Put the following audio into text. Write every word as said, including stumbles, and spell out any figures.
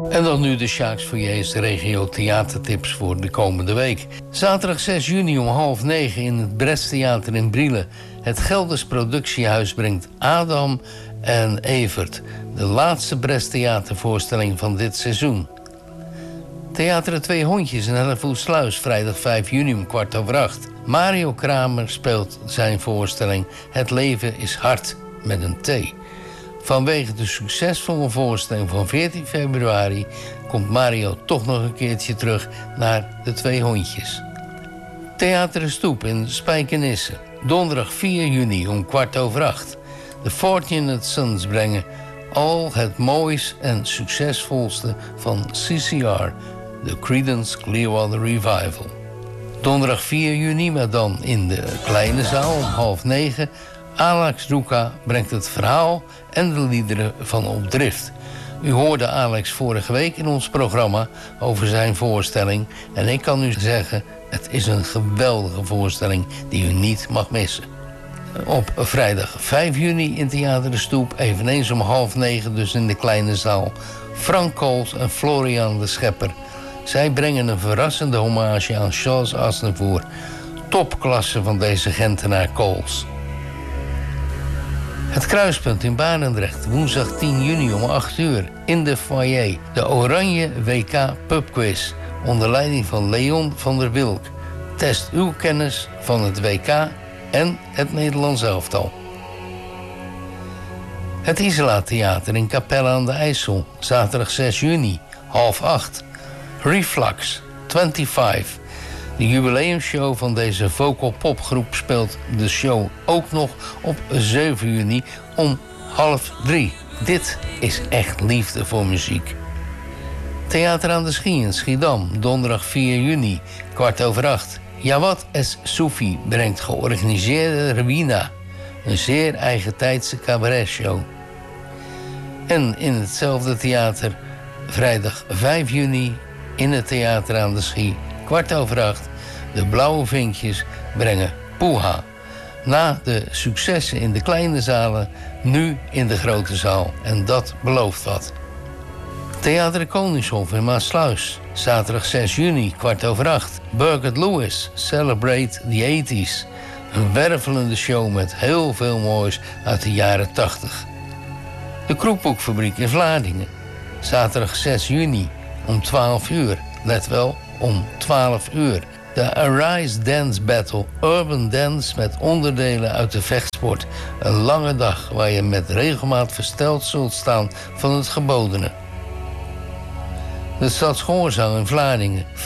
En dan nu de Sjaaks Foyers regio theatertips voor de komende week. Zaterdag zes juni om half negen in het Bresttheater in Brielen. Het Gelders Productiehuis brengt Adam en Evert. De laatste Bresttheatervoorstelling van dit seizoen. Theater De Twee Hondjes in Hellevoetsluis, vrijdag vijf juni om kwart over acht. Mario Kramer speelt zijn voorstelling Het leven is hard met een T. Vanwege de succesvolle voorstelling van veertien februari... komt Mario toch nog een keertje terug naar De Twee Hondjes. Theater De Stoep in Spijkenisse. Donderdag vier juni om kwart over acht. De Fortunate Sons brengen al het moois en succesvolste van C C R... de Creedence Clearwater Revival. Donderdag vier juni, maar dan in de kleine zaal om half negen... Alex Ruka brengt het verhaal en de liederen van Op Drift. U hoorde Alex vorige week in ons programma over zijn voorstelling... en ik kan u zeggen, het is een geweldige voorstelling die u niet mag missen. Op vrijdag vijf juni in Theater De Stoep, eveneens om half negen, dus in de kleine zaal... Frank Kools en Florian de Schepper. Zij brengen een verrassende hommage aan Charles Aznavour. Topklasse van deze Gentenaar Kools. Het Kruispunt in Barendrecht, woensdag tien juni om acht uur in de foyer. De Oranje W K Pubquiz, onder leiding van Leon van der Wilk. Test uw kennis van het W K en het Nederlands elftal. Het Isola Theater in Capelle aan de IJssel, zaterdag zes juni, half acht. Reflux, vijfentwintig. De jubileumshow van deze vocal popgroep speelt de show ook nog op zeven juni om half drie. Dit is echt liefde voor muziek. Theater aan de Schie in Schiedam, donderdag vier juni, kwart over acht. Jawad Es Soufi brengt georganiseerde Rewina, een zeer eigentijdse cabaretshow. En in hetzelfde theater, vrijdag vijf juni, in het Theater aan de Schie, kwart over acht, de Blauwe Vinkjes brengen Poeha. Na de successen in de kleine zalen, nu in de grote zaal. En dat belooft wat. Theater de Koningshof in Maassluis, zaterdag zes juni, kwart over acht. Birgit Lewis, Celebrate the tachtig. Een wervelende show met heel veel moois uit de jaren tachtig. De Kroekboekfabriek in Vlaardingen, zaterdag zes juni, om twaalf uur. Let wel, om twaalf uur. De Arise Dance Battle, Urban Dance met onderdelen uit de vechtsport. Een lange dag waar je met regelmaat versteld zult staan van het gebodene. De Stadsgehoorzang in Vlaardingen.